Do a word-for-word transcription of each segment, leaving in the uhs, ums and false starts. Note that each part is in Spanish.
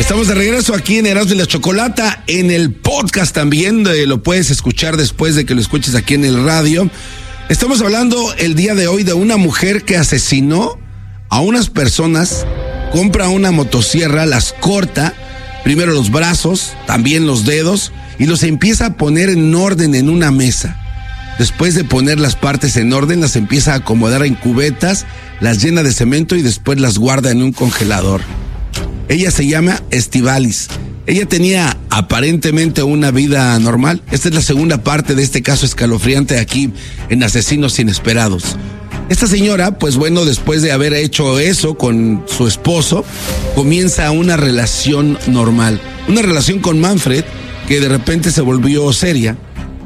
Estamos de regreso aquí en Erasmo y la Chocolata, en el podcast también, de, lo puedes escuchar después de que lo escuches aquí en el radio. Estamos hablando el día de hoy de una mujer que asesinó a unas personas, compra una motosierra, las corta, primero los brazos, también los dedos, y los empieza a poner en orden en una mesa. Después de poner las partes en orden, las empieza a acomodar en cubetas, las llena de cemento y después las guarda en un congelador. Ella se llama Estivalis. Ella tenía aparentemente una vida normal. Esta es la segunda parte de este caso escalofriante aquí en Asesinos Inesperados. Esta señora, pues bueno, después de haber hecho eso con su esposo, comienza una relación normal. Una relación con Manfred que de repente se volvió seria.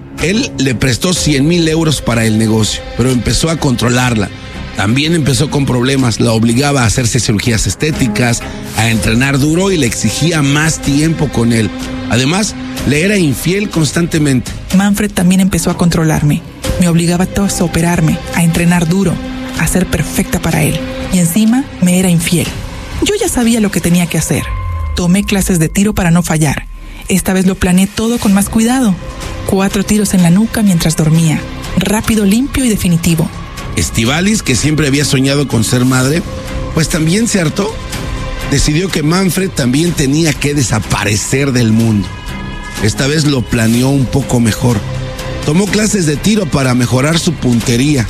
Él le prestó cien mil euros para el negocio, pero empezó a controlarla. También empezó con problemas, la obligaba a hacerse cirugías estéticas, a entrenar duro y le exigía más tiempo con él. Además, le era infiel constantemente. Manfred también empezó a controlarme. Me obligaba a todos a operarme, a entrenar duro, a ser perfecta para él. Y encima me era infiel. Yo ya sabía lo que tenía que hacer. Tomé clases de tiro para no fallar. Esta vez lo planeé todo con más cuidado. Cuatro tiros en la nuca mientras dormía. Rápido, limpio y definitivo. Estivalis, que siempre había soñado con ser madre, pues también se hartó. Decidió que Manfred también tenía que desaparecer del mundo. Esta vez lo planeó un poco mejor. Tomó clases de tiro para mejorar su puntería.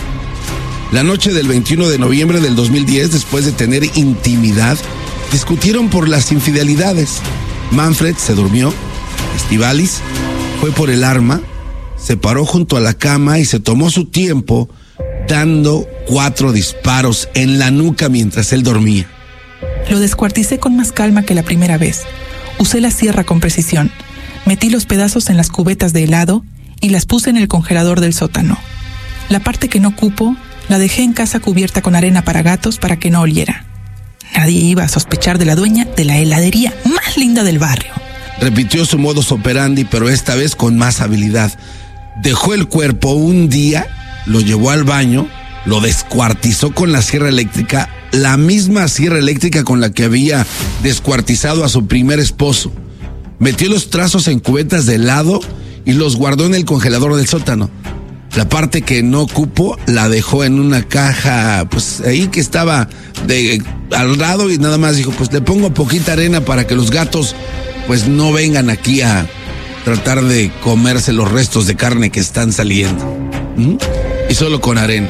La noche del veintiuno de noviembre del dos mil diez, después de tener intimidad, discutieron por las infidelidades. Manfred se durmió. Estivalis fue por el arma, se paró junto a la cama y se tomó su tiempo dando cuatro disparos en la nuca mientras él dormía. Lo descuarticé con más calma que la primera vez. Usé la sierra con precisión. Metí los pedazos en las cubetas de helado y las puse en el congelador del sótano. La parte que no cupo la dejé en casa cubierta con arena para gatos para que no oliera. Nadie iba a sospechar de la dueña de la heladería más linda del barrio. Repitió su modus operandi, pero esta vez con más habilidad. Dejó el cuerpo un día, lo llevó al baño, lo descuartizó con la sierra eléctrica, la misma sierra eléctrica con la que había descuartizado a su primer esposo. Metió los trazos en cubetas de helado y los guardó en el congelador del sótano. La parte que no cupo la dejó en una caja, pues ahí que estaba de, al lado, y nada más dijo, pues le pongo poquita arena para que los gatos pues no vengan aquí a tratar de comerse los restos de carne que están saliendo. ¿Mm? Y solo con arena.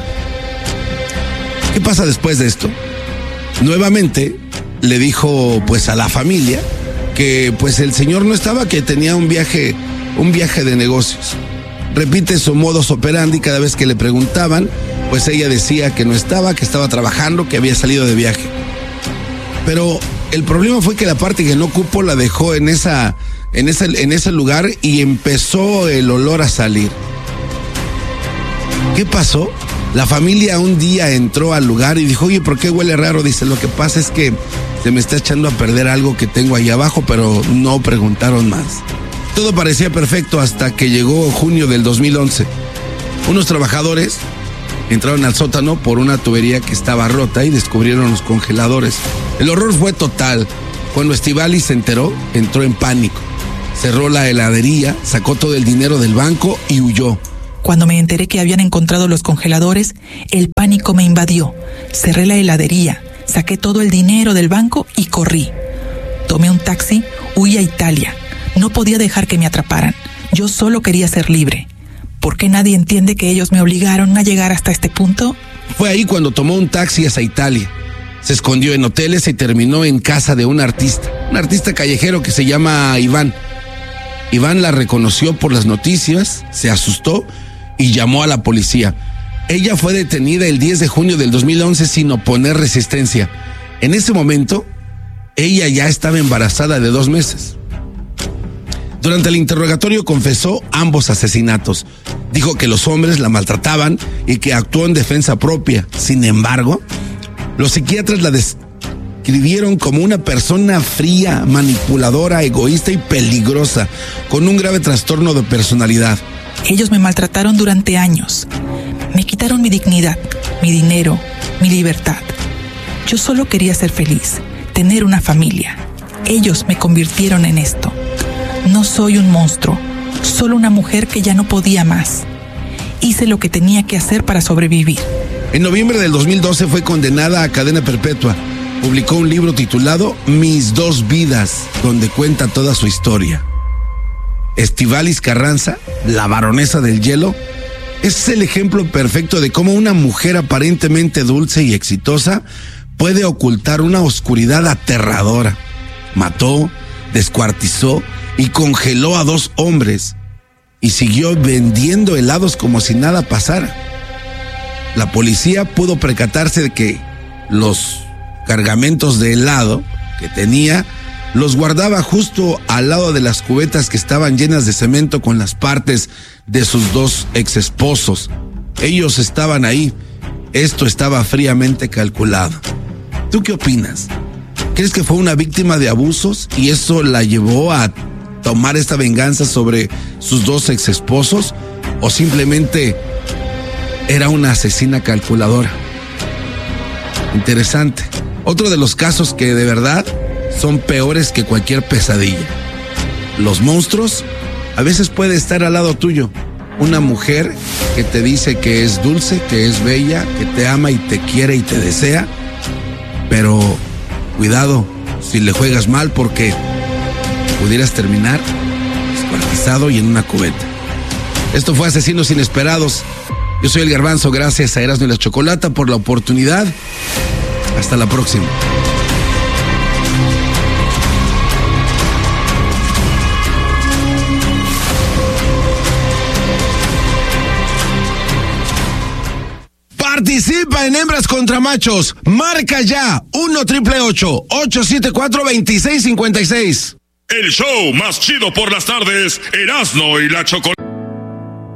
¿Qué pasa después de esto? Nuevamente le dijo pues a la familia que pues el señor no estaba, que tenía un viaje, un viaje de negocios. Repite su modus operandi. Cada vez que le preguntaban, pues ella decía que no estaba, que estaba trabajando, que había salido de viaje. Pero el problema fue que la parte que no cupo la dejó en esa, en ese, en ese lugar y empezó el olor a salir. ¿Qué pasó? La familia un día entró al lugar y dijo, oye, ¿por qué huele raro? Dice, lo que pasa es que se me está echando a perder algo que tengo ahí abajo, pero no preguntaron más. Todo parecía perfecto hasta que llegó junio del dos mil once. Unos trabajadores entraron al sótano por una tubería que estaba rota y descubrieron los congeladores. El horror fue total. Cuando Estivalis se enteró, entró en pánico. Cerró la heladería, sacó todo el dinero del banco y huyó. Cuando me enteré que habían encontrado los congeladores, el pánico me invadió. Cerré la heladería, saqué todo el dinero del banco y corrí. Tomé un taxi, huí a Italia. No podía dejar que me atraparan. Yo solo quería ser libre. ¿Por qué nadie entiende que ellos me obligaron a llegar hasta este punto? Fue ahí cuando tomó un taxi hacia Italia. Se escondió en hoteles y terminó en casa de un artista. Un artista callejero que se llama Iván. Iván la reconoció por las noticias, se asustó y llamó a la policía. Ella fue detenida el diez de junio del dos mil once sin oponer resistencia. En ese momento, ella ya estaba embarazada de dos meses. Durante el interrogatorio confesó ambos asesinatos. Dijo que los hombres la maltrataban y que actuó en defensa propia. Sin embargo, los psiquiatras la describieron como una persona fría, manipuladora, egoísta y peligrosa, con un grave trastorno de personalidad. Ellos me maltrataron durante años. Me quitaron mi dignidad, mi dinero, mi libertad. Yo solo quería ser feliz, tener una familia. Ellos me convirtieron en esto. No soy un monstruo, solo una mujer que ya no podía más. Hice lo que tenía que hacer para sobrevivir. En noviembre del dos mil doce fue condenada a cadena perpetua. Publicó un libro titulado Mis dos vidas, donde cuenta toda su historia. Estíbaliz Carranza, la baronesa del hielo, es el ejemplo perfecto de cómo una mujer aparentemente dulce y exitosa puede ocultar una oscuridad aterradora. Mató, descuartizó y congeló a dos hombres y siguió vendiendo helados como si nada pasara. La policía pudo percatarse de que los cargamentos de helado que tenía los guardaba justo al lado de las cubetas que estaban llenas de cemento con las partes de sus dos ex esposos. Ellos estaban ahí. Esto estaba fríamente calculado. ¿Tú qué opinas? ¿Crees que fue una víctima de abusos y eso la llevó a tomar esta venganza sobre sus dos ex esposos? ¿O simplemente era una asesina calculadora? Interesante. Otro de los casos que de verdad son peores que cualquier pesadilla. Los monstruos a veces puede estar al lado tuyo. Una mujer que te dice que es dulce, que es bella, que te ama y te quiere y te desea. Pero cuidado si le juegas mal, porque pudieras terminar descuartizado y en una cubeta. Esto fue Asesinos Inesperados. Yo soy el Garbanzo, gracias a Erasmo y la Chocolata por la oportunidad. Hasta la próxima. Participa en Hembras contra Machos. Marca ya uno triple ocho, ocho siete cuatro, dos seis cinco seis. El show más chido por las tardes, Erasmo y la Chocolata.